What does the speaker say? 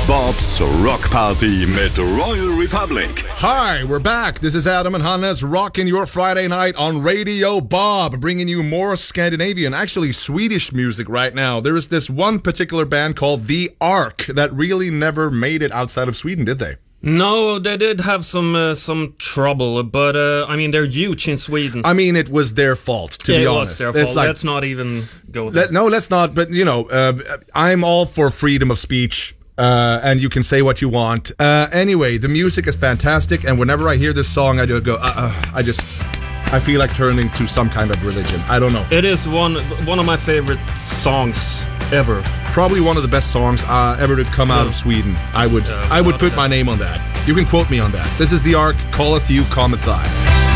Bob's Rock Party mit Royal Republic. Hi, we're back. This is Adam and Hannes rocking your Friday night on Radio Bob, bringing you more Scandinavian, actually Swedish music right now. There is this one particular band called The Ark that really never made it outside of Sweden, did they? No, they did have some trouble, but I mean, they're huge in Sweden. I mean, it was their fault, to be honest. It was their fault. Let's not even go there. Let's not, but you know, I'm all for freedom of speech. And you can say what you want. Anyway, the music is fantastic, and whenever I hear this song, I just go, I feel like turning to some kind of religion. I don't know. It is one of my favorite songs ever. Probably one of the best songs ever to come out of Sweden. I would put my name on that. You can quote me on that. This is The Ark, Calleth You, Cometh I.